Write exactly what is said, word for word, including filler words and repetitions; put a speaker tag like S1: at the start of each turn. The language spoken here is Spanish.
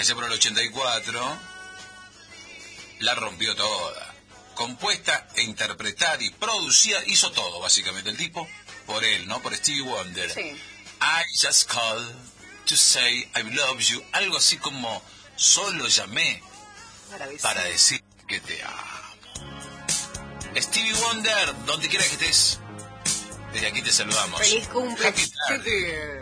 S1: que allá por el ochenta y cuatro la rompió toda. Compuesta e interpretada y producida, hizo todo básicamente el tipo por él, ¿no? Por Stevie Wonder.
S2: Sí.
S1: I just called to say I love you, algo así como solo llamé para decir que te amo. Stevie Wonder, donde quiera que estés, desde aquí te saludamos.
S2: Feliz cumple.
S1: Happy birthday.